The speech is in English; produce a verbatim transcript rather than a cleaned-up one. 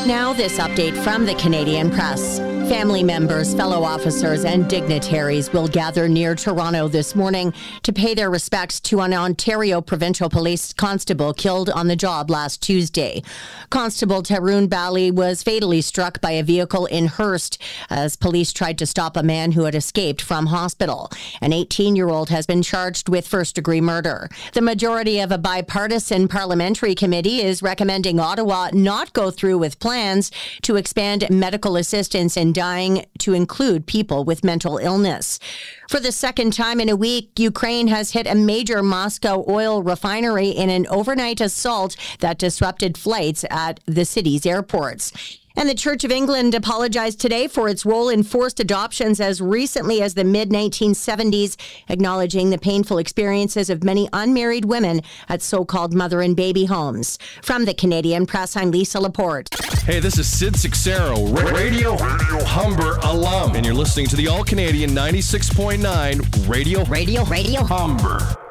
Now, this update from the Canadian Press. Family members, fellow officers, and dignitaries will gather near Toronto this morning to pay their respects to an Ontario Provincial Police constable killed on the job last Tuesday. Constable Tarun Bali was fatally struck by a vehicle in Hearst as police tried to stop a man who had escaped from hospital. An eighteen-year-old has been charged with first-degree murder. The majority of a bipartisan parliamentary committee is recommending Ottawa not go through with plans to expand medical assistance in dying to include people with mental illness. For the second time in a week, Ukraine has hit a major Moscow oil refinery in an overnight assault that disrupted flights at the city's airports. And the Church of England apologized today for its role in forced adoptions as recently as the mid nineteen seventies, acknowledging the painful experiences of many unmarried women at so-called mother and baby homes. From the Canadian Press, I'm Lisa Laporte. Hey, this is Sid Sixero, Radio, Radio Humber alum, and you're listening to the All-Canadian ninety-six point nine Radio, Radio, Radio Humber.